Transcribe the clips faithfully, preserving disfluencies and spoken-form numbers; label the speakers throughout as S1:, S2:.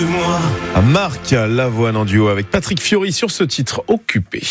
S1: Marc Lavoine en duo avec Patrick Fiori sur ce titre Occupé.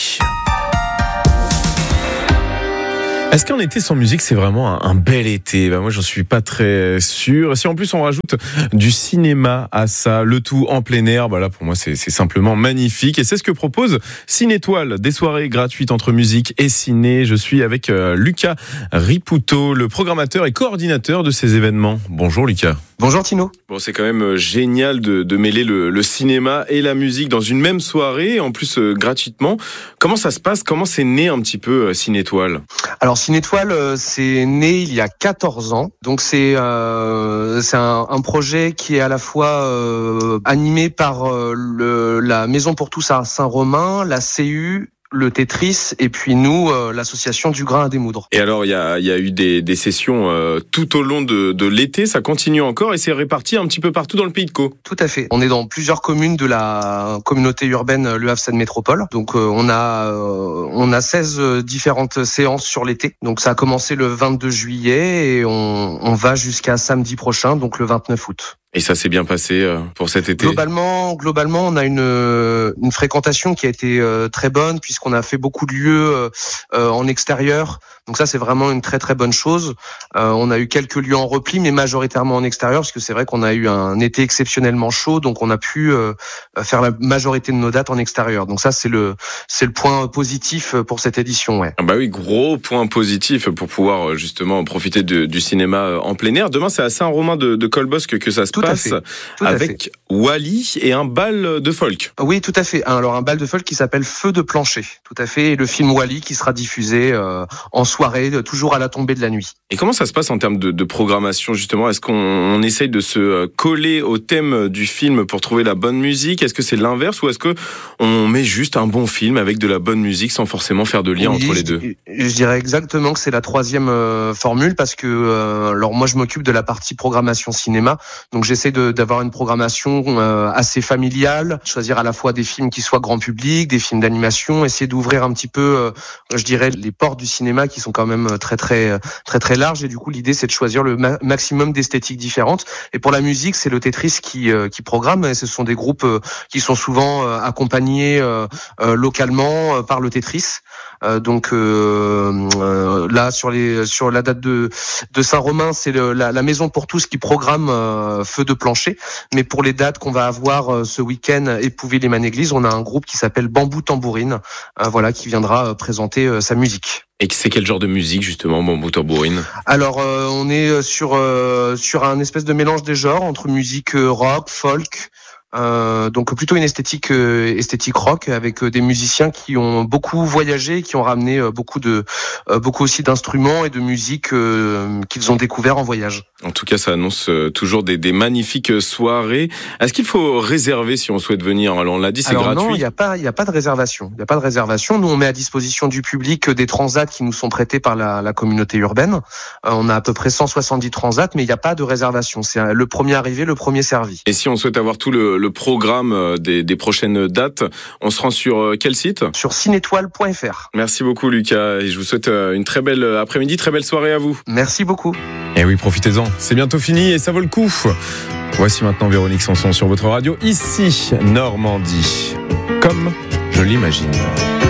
S1: Est-ce qu'un été sans musique, c'est vraiment un, un bel été ? Ben moi, j'en suis pas très sûr. Si en plus on rajoute du cinéma à ça, le tout en plein air, ben là pour moi c'est, c'est simplement magnifique. Et c'est ce que propose Cinétoile, des soirées gratuites entre musique et ciné. Je suis avec euh, Lucas Riputo, le programmateur et coordinateur de ces événements. Bonjour Lucas.
S2: Bonjour Tino.
S1: Bon, c'est quand même génial de, de mêler le, le cinéma et la musique dans une même soirée, en plus euh, gratuitement. Comment ça se passe ? Comment c'est né un petit peu euh, Cinétoile ?
S2: Alors Cinétoile, euh, c'est né il y a quatorze ans. Donc c'est euh, c'est un, un projet qui est à la fois euh, animé par euh, le, la Maison pour tous à Saint-Romain, la C U, le Tetris et puis nous, euh, l'association du grain à démoudre.
S1: Et alors, il y a, y a eu des, des sessions euh, tout au long de, de l'été, ça continue encore et c'est réparti un petit peu partout dans le Pays de Caux.
S2: Tout à fait. On est dans plusieurs communes de la communauté urbaine Le Havre Seine Métropole. Donc euh, on a euh, on a seize différentes séances sur l'été. Donc ça a commencé le vingt-deux juillet et on, on va jusqu'à samedi prochain, donc le vingt-neuf août.
S1: Et ça s'est bien passé euh, pour cet été ?
S2: Globalement, globalement, on a une une fréquentation qui a été euh, très bonne puisqu'on a fait beaucoup de lieux euh, euh, en extérieur. Donc ça, c'est vraiment une très très bonne chose. Euh, on a eu quelques lieux en repli, mais majoritairement en extérieur, parce que c'est vrai qu'on a eu un été exceptionnellement chaud, donc on a pu euh, faire la majorité de nos dates en extérieur. Donc ça, c'est le c'est le point positif pour cette édition, ouais.
S1: Ah bah oui, gros point positif pour pouvoir justement profiter de, du cinéma en plein air. Demain, c'est à Saint-Romain de, de Colbosque que ça se
S2: Tout
S1: passe, avec Wally et un bal de folk.
S2: Oui, tout à fait. Alors un bal de folk qui s'appelle Feu de plancher, tout à fait. Et le film Wally qui sera diffusé euh, en soirée, toujours à la tombée de la nuit.
S1: Et comment ça se passe en termes de, de programmation justement ? Est-ce qu'on on essaye de se coller au thème du film pour trouver la bonne musique ? Est-ce que c'est l'inverse ou est-ce que on met juste un bon film avec de la bonne musique sans forcément faire de lien oui, entre les deux ?
S2: Je, je dirais exactement que c'est la troisième euh, formule parce que euh, alors moi je m'occupe de la partie programmation cinéma, donc j'essaie de, d'avoir une programmation euh, assez familiale, choisir à la fois des films qui soient grand public, des films d'animation, essayer d'ouvrir un petit peu, euh, je dirais, les portes du cinéma qui sont quand même très très très très larges. Et du coup, l'idée c'est de choisir le ma- maximum d'esthétiques différentes. Et pour la musique, c'est le Tetris qui euh, qui programme. Et ce sont des groupes euh, qui sont souvent euh, accompagnés euh, euh, localement euh, par le Tetris. Euh, donc euh, euh, là sur les sur la date de de Saint-Romain, c'est le, la, la Maison pour tous qui programme euh, Feu de plancher. Mais pour les dates qu'on va avoir euh, ce week-end, Épouville-les-Manes-Églises, on a un groupe qui s'appelle Bambou Tambourine, euh, voilà, qui viendra euh, présenter euh, sa musique.
S1: Et c'est quel genre de musique justement, Bambou Tambourine ?
S2: Alors euh, on est sur euh, sur un espèce de mélange des genres entre musique euh, rock, folk. Euh, donc plutôt une esthétique euh, esthétique rock avec euh, des musiciens qui ont beaucoup voyagé, qui ont ramené euh, beaucoup de euh, beaucoup aussi d'instruments et de musique euh, qu'ils ont découvert en voyage.
S1: En tout cas, ça annonce euh, toujours des, des magnifiques soirées. Est-ce qu'il faut réserver si on souhaite venir ? Alors on l'a dit, c'est
S2: Alors
S1: gratuit.
S2: Non, il n'y a pas il y a pas de réservation. Il y a pas de réservation. Nous on met à disposition du public des transats qui nous sont prêtés par la, la communauté urbaine. Euh, on a à peu près cent soixante-dix transats, mais il n'y a pas de réservation. C'est le premier arrivé, le premier servi.
S1: Et si on souhaite avoir tout le le programme des, des prochaines dates, on se rend sur quel site ?
S2: Sur cinétoile point f r.
S1: Merci beaucoup Lucas et je vous souhaite une très belle après-midi, très belle soirée à vous.
S2: Merci beaucoup.
S1: Et oui, profitez-en, c'est bientôt fini et ça vaut le coup. Voici maintenant Véronique Sanson sur votre radio, ici Normandie, comme je l'imagine.